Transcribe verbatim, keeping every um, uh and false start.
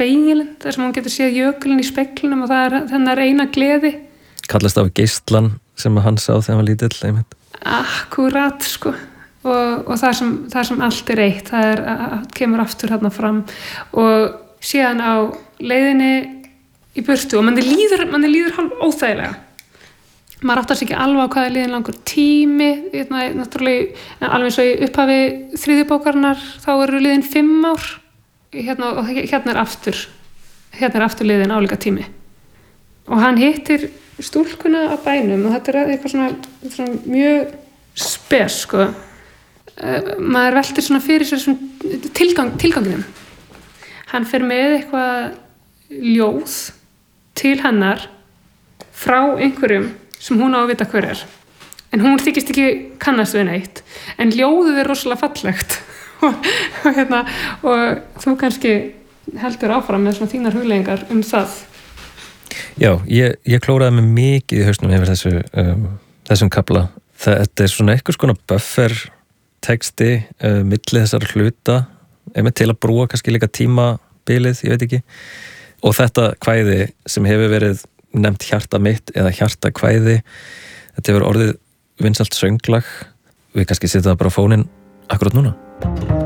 spegilinn þar sem hún getur séð jökulinn í speglinum og það er þennar eina gleði. Kallast af geislan sem hann sá þegar hann var lítill, einmitt. Akkúrat, sko. Og, og það, sem, það sem allt er eitt, það er, að, kemur aftur hérna fram og síðan á leiðinni í burtu og manni líður, manni líður hálf óþægilega. Maður áttar sig ekki alveg á hvað er liðin langur tími, hérna, náttúrulega alveg eins og í upphafi þriðju bókarinnar þá eru liðin fimm ár hérna, og hérna er aftur hérna er aftur liðin álíka tími og hann hittir stúlkuna á bænum og þetta er eitthvað svona, svona mjög spes, sko. Maður veltir svona fyrir sér svona tilgang, tilganginum. Hann fer með eitthvað ljóð til hennar frá einhverjum sem hún á að vita hver er. En hún þykist ekki kannast við neitt. En ljóðið er rosalega fallegt. og, og, hérna, og þú kannski heldur áfram með svona þínar hugleiðingar um það. Já, ég, ég klóraði mig mikið í hausnum yfir þessu, um, þessum kafla. Þetta er svona eitthvað skona buffer texti uh, milli þessar hluta einmitt til að brúa kannski líka tímabilið, ég veit ekki. Og þetta kvæði sem hefur verið nefnt hjarta mitt eða hjarta kvæði, þetta hefur orðið vinsælt sönglag. Við kannski setja það bara á fóninn akkurat núna.